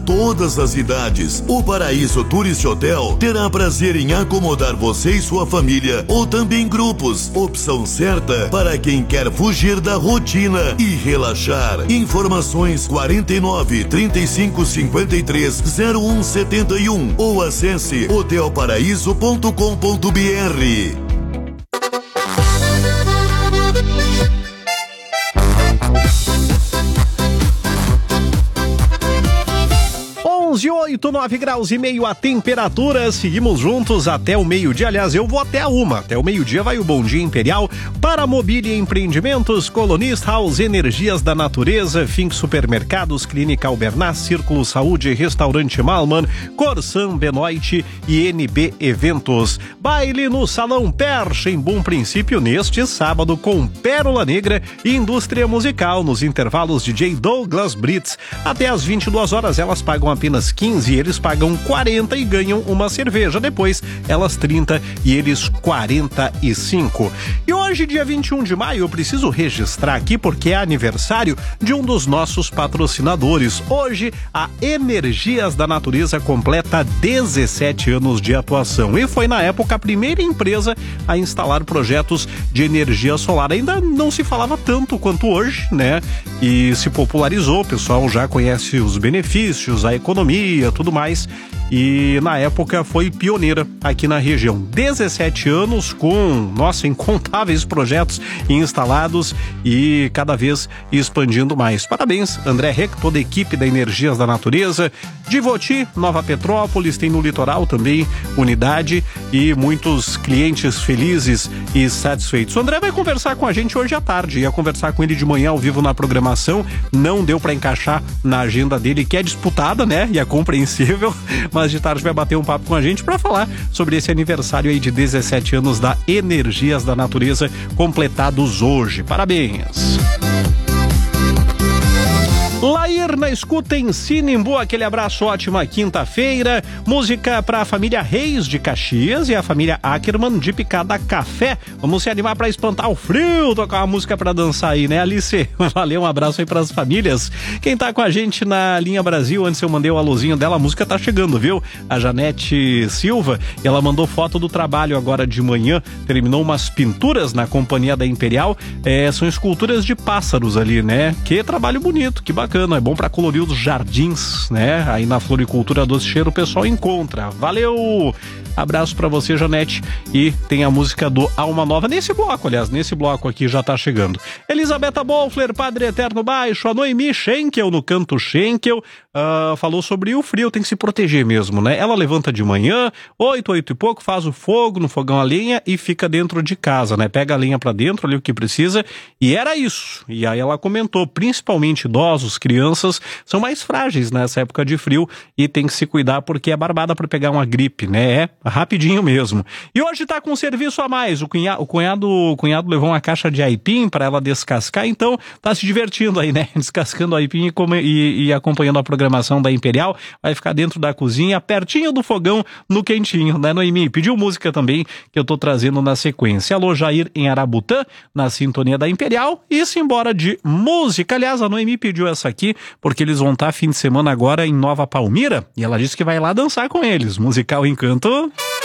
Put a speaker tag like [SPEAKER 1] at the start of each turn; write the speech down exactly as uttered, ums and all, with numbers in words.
[SPEAKER 1] todas as idades. O Paraíso Tourist Hotel terá prazer em acomodar você e sua família ou também grupos. Opção certa para quem quer fugir da rotina e relaxar. Informações quarenta e nove, trinta e cinco, cinquenta e três, zero um setenta e um ou acesse hotel paraíso ponto com ponto br.
[SPEAKER 2] onze e oito, nove graus e meio a temperatura, seguimos juntos até o meio-dia, aliás, eu vou até a uma, até o meio-dia vai o Bom Dia Imperial, para Mobília Empreendimentos, Colonist House, Energias da Natureza, Fink Supermercados, Clínica Albernaz, Círculo Saúde, Restaurante Malman, Corsan Benoit e N B Eventos. Baile no Salão Percha, em Bom Princípio, neste sábado, com Pérola Negra e Indústria Musical, nos intervalos D J Douglas Brits, até às vinte e duas horas, elas pagam apenas quinze, eles pagam quarenta e ganham uma cerveja. Depois, elas trinta e eles quarenta e cinco. E hoje, dia vinte e um de maio, eu preciso registrar aqui porque é aniversário de um dos nossos patrocinadores. Hoje, a Energias da Natureza completa dezessete anos de atuação e foi, na época, a primeira empresa a instalar projetos de energia solar. Ainda não se falava tanto quanto hoje, né? E se popularizou, o pessoal já conhece os benefícios, a economia, tudo mais. E na época foi pioneira aqui na região. dezessete anos com, nossa, incontáveis projetos instalados e cada vez expandindo mais. Parabéns, André Reck, toda a equipe da Energias da Natureza, Divoti, Nova Petrópolis, tem no litoral também unidade e muitos clientes felizes e satisfeitos. O André vai conversar com a gente hoje à tarde, ia conversar com ele de manhã ao vivo na programação, não deu para encaixar na agenda dele, que é disputada, né, e é compreensível, mas de tarde vai bater um papo com a gente para falar sobre esse aniversário aí de dezessete anos da Energias da Natureza, completados hoje. Parabéns! Lair na escuta em Sinimbu, aquele abraço, ótima quinta-feira, música para a família Reis de Caxias e a família Ackerman de Picada Café. Vamos se animar para espantar o frio, tocar uma música para dançar aí, né, Alice? Valeu, um abraço aí para as famílias. Quem tá com a gente na linha Brasil, antes eu mandei o alôzinho dela, a música tá chegando, viu? A Janete Silva, ela mandou foto do trabalho agora de manhã, terminou umas pinturas na companhia da Imperial, é, são esculturas de pássaros ali, né? Que trabalho bonito, que bacana. É bom para colorir os jardins, né? Aí na Floricultura Doce Cheiro o pessoal encontra. Valeu! Abraço para você, Janete. E tem a música do Alma Nova nesse bloco, aliás, nesse bloco aqui já tá chegando. Elisabetta Bolfler, Padre Eterno Baixo, a Noemi Schenkel no canto Schenkel, uh, falou sobre o frio, tem que se proteger mesmo, né? Ela levanta de manhã, oito, oito e pouco, faz o fogo no fogão a lenha e fica dentro de casa, né? Pega a lenha para dentro ali o que precisa e era isso. E aí ela comentou, principalmente idosos, crianças, são mais frágeis nessa época de frio e tem que se cuidar porque é barbada para pegar uma gripe, né? É rapidinho mesmo. E hoje tá com um serviço a mais. O cunhado, o cunhado, o cunhado levou uma caixa de aipim para ela descascar, então tá se divertindo aí, né? Descascando aipim e, come, e, e acompanhando a programação da Imperial. Vai ficar dentro da cozinha, pertinho do fogão, no quentinho, né, Noemi? Pediu música também, que eu tô trazendo na sequência. Alô, Jair em Arabutã, na sintonia da Imperial. E se embora de música. Aliás, a Noemi pediu essa aqui, porque eles vão estar fim de semana agora em Nova Palmira, e ela disse que vai lá dançar com eles. Musical Encanto.